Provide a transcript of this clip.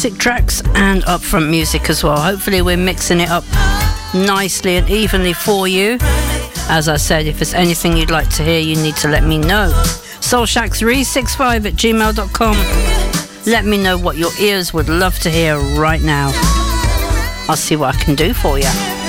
tracks and upfront music as well. Hopefully we're mixing it up nicely and evenly for you. As I said, if there's anything you'd like to hear, you need to let me know. soulshack365@gmail.com. Let me know what your ears would love to hear right now. I'll see what I can do for you.